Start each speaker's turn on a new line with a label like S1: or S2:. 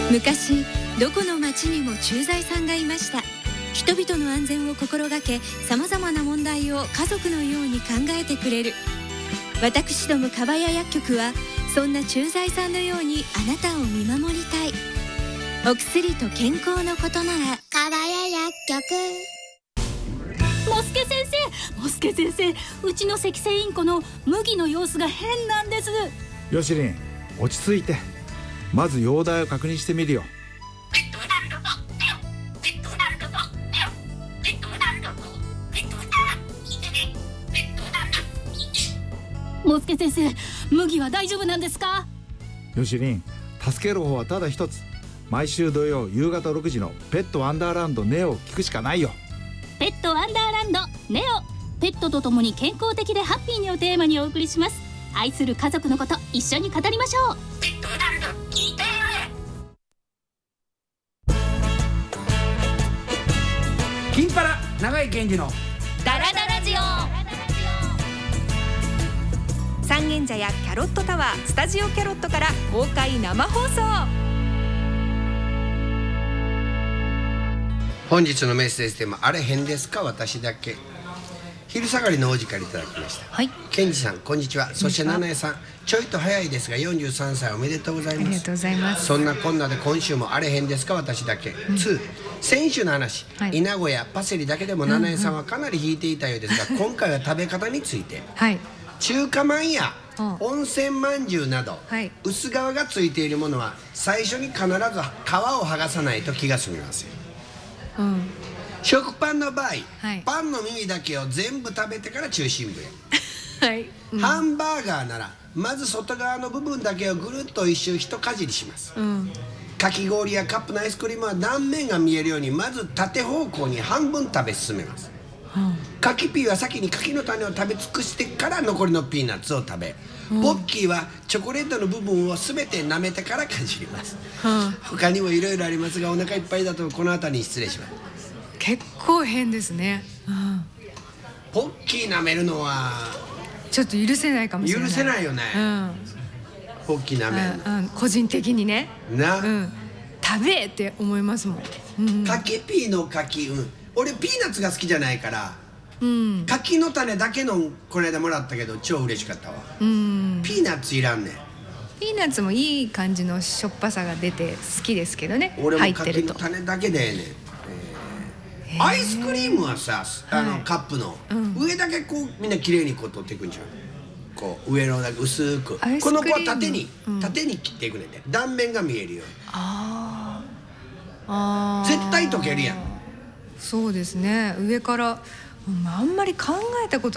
S1: 昔、どこの町にも駐在さんがいました。人々の安全を心がけ、さまざまな問題を家族のように考えてくれる。私ども蒲谷薬局はそんな駐在さんのようにあなたを見守りたい。お薬と健康のことなら蒲谷薬局。
S2: モスケ先生、うちのセキセイインコの麦の様子が変なんです。
S3: よしりん、落ち着いて、まず容体を確認してみるよ。
S2: モスケ先生、麦は大丈夫なんですか？
S3: よしりん、助ける方はただ一つ。毎週土曜夕方6時のペットワンダーランドネオを聞くしかないよ。
S2: ペットワンダーランドネオ、ペットと共に健康的でハッピーにをテーマにお送りします。愛する家族のこと一緒に語りましょう。ペットワンダーランド聞いて
S4: 金パラ長井健二の
S2: ダラダラジオ。
S5: 三軒茶屋キャロットタワースタジオキャロットから公開生放送。
S6: 本日のメッセージテーマ、あれ変ですか私だけ。昼下がりのお時間いただきました。
S5: はい、
S6: ケンジさんこんにちは。そして七重さん、ちょいと早いですが43歳おめでとうございます。
S5: ありがとうございます。
S6: そんなこんなで今週もあれ変ですか私だけ、2先週の話、稲子やパセリだけでも七重さんはかなり引いていたようですが、今回は食べ方について、中華まんや温泉まんじゅうなど、薄皮がついているものは最初に必ず皮を剥がさないと気が済みますよ。食パンの場合、パンの耳だけを全部食べてから中心部へ。ハンバーガーならまず外側の部分だけをぐるっと一周一かじりします。かき氷やカップのアイスクリームは断面が見えるようにまず縦方向に半分食べ進めます。柿ピーは先に柿の種を食べ尽くしてから残りのピーナッツを食べ、ポッキーはチョコレートの部分を全て舐めてからかじります。他にもいろいろありますが、お腹いっぱいだとこの辺りに失礼します。
S5: 結構変ですね。
S6: ポッキー舐めるのは
S5: ちょっと許せないかもしれない。
S6: 許せないよね。ポッキー舐めるの、個
S5: 人的にね
S6: な、
S5: 食べって思いますもん。
S6: 柿ピーの柿、俺ピーナッツが好きじゃないから、柿の種だけのこの間もらったけど超嬉しかったわ。ピーナッツいらんねん。
S5: ピーナッツもいい感じのしょっぱさが出て好きですけどね。
S6: 俺も柿の種だけでええねん。アイスクリームはさ、カップの上だけこうみんな綺麗にこう取っていくんじゃん。こう上のだけ薄く、この子は縦に切っていくねんで、断面が見えるように。絶対溶けるやん。
S5: そうですね。上からあんまり考えたこと